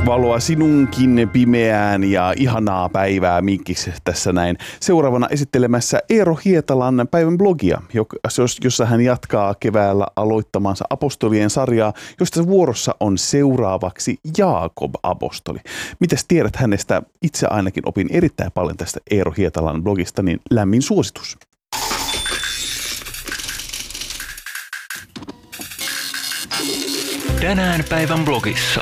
valoa sinunkin pimeään ja ihanaa päivää Mikkis tässä näin. Seuraavana esittelemässä Eero Hietalan päivän blogia, jossa hän jatkaa keväällä aloittamansa apostolien sarjaa, josta vuorossa on seuraavaksi Jaakob apostoli. Mitäs tiedät hänestä? Itse ainakin opin erittäin paljon tästä Eero Hietalan blogista, niin lämmin suositus. Tänään päivän blogissa.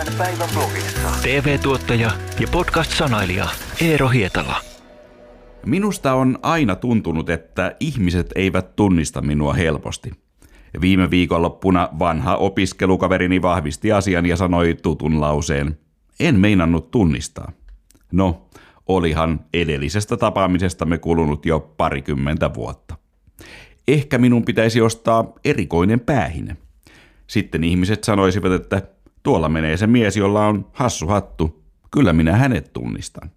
TV-tuottaja ja podcast-sanailija Eero Hietala. Minusta on aina tuntunut, että ihmiset eivät tunnista minua helposti. Viime viikonloppuna vanha opiskelukaverini vahvisti asian ja sanoi tutun lauseen. En meinannut tunnistaa. No, olihan edellisestä tapaamisestamme kulunut jo 20 vuotta. Ehkä minun pitäisi ostaa erikoinen päähine. Sitten ihmiset sanoisivat, että tuolla menee se mies, jolla on hassu hattu. Kyllä minä hänet tunnistan.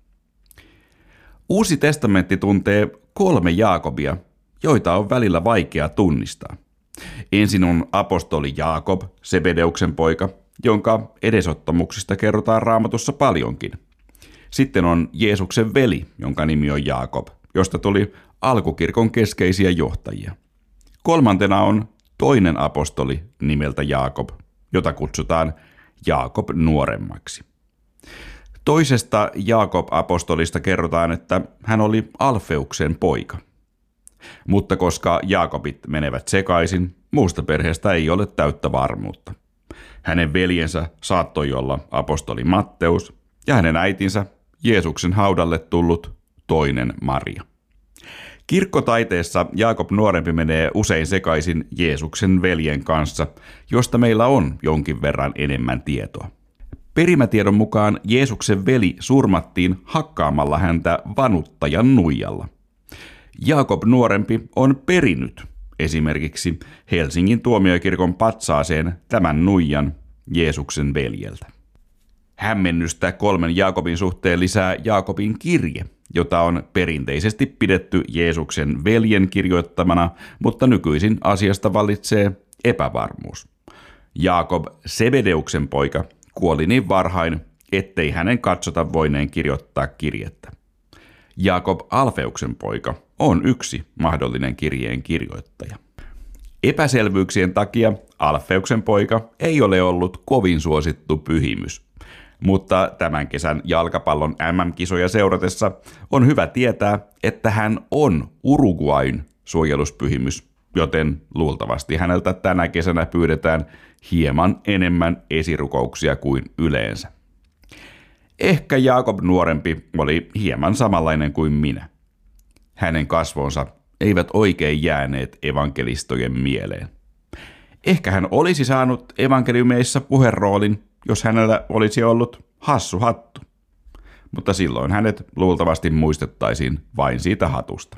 Uusi testamentti tuntee 3 Jaakobia, joita on välillä vaikea tunnistaa. Ensin on apostoli Jaakob, Sebedeuksen poika, jonka edesottamuksista kerrotaan Raamatussa paljonkin. Sitten on Jeesuksen veli, jonka nimi on Jaakob, josta tuli alkukirkon keskeisiä johtajia. Kolmantena on toinen apostoli nimeltä Jaakob, jota kutsutaan Jaakob nuoremmaksi. Toisesta Jaakob-apostolista kerrotaan, että hän oli Alfeuksen poika. Mutta koska Jaakobit menevät sekaisin, muusta perheestä ei ole täyttä varmuutta. Hänen veljensä saattoi olla apostoli Matteus ja hänen äitinsä Jeesuksen haudalle tullut toinen Maria. Kirkkotaiteessa Jaakob nuorempi menee usein sekaisin Jeesuksen veljen kanssa, josta meillä on jonkin verran enemmän tietoa. Perimätiedon mukaan Jeesuksen veli surmattiin hakkaamalla häntä vanuttajan nuijalla. Jaakob nuorempi on perinyt esimerkiksi Helsingin tuomiokirkon patsaaseen tämän nuijan Jeesuksen veljeltä. Hämmennystä 3 Jaakobin suhteen lisää Jaakobin kirje, jota on perinteisesti pidetty Jeesuksen veljen kirjoittamana, mutta nykyisin asiasta vallitsee epävarmuus. Jaakob, Sebedeuksen poika, kuoli niin varhain, ettei hänen katsota voineen kirjoittaa kirjettä. Jaakob, Alfeuksen poika, on yksi mahdollinen kirjeen kirjoittaja. Epäselvyyksien takia Alfeuksen poika ei ole ollut kovin suosittu pyhimys. Mutta tämän kesän jalkapallon MM-kisoja seuratessa on hyvä tietää, että hän on Uruguayn suojeluspyhimys, joten luultavasti häneltä tänä kesänä pyydetään hieman enemmän esirukouksia kuin yleensä. Ehkä Jaakob nuorempi oli hieman samanlainen kuin minä. Hänen kasvonsa eivät oikein jääneet evankelistojen mieleen. Ehkä hän olisi saanut evankeliumeissa puheroolin, jos hänellä olisi ollut hassu hattu. Mutta silloin hänet luultavasti muistettaisiin vain siitä hatusta.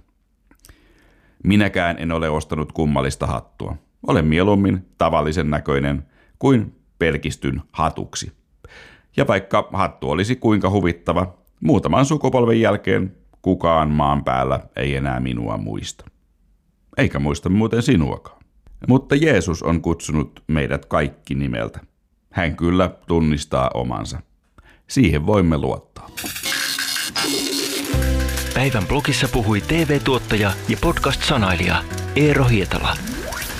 Minäkään en ole ostanut kummallista hattua. Olen mieluummin tavallisen näköinen kuin pelkistyn hatuksi. Ja vaikka hattu olisi kuinka huvittava, muutaman sukupolven jälkeen kukaan maan päällä ei enää minua muista. Eikä muista muuten sinuakaan. Mutta Jeesus on kutsunut meidät kaikki nimeltä. Hän kyllä tunnistaa omansa. Siihen voimme luottaa. Päivän blogissa puhui TV-tuottaja ja podcast-sanailija Eero Hietala.